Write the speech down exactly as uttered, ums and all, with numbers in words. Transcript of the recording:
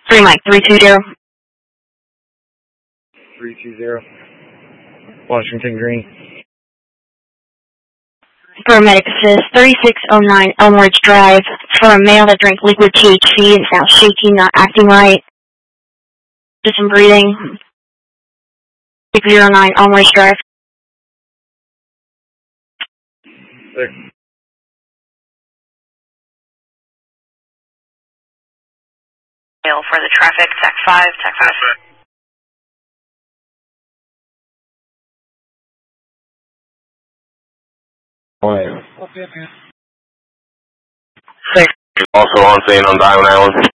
Three Mike, three two zero. three two zero. Washington Green. Paramedic assist, thirty-six oh nine Elmridge Drive, for a male that drank liquid T H C and sounds shaky, not acting right. Just some breathing. six oh nine Elmridge Drive. Six. For the traffic, Tech five, Tech five. Quiet. Six. Also on scene on Diamond Island.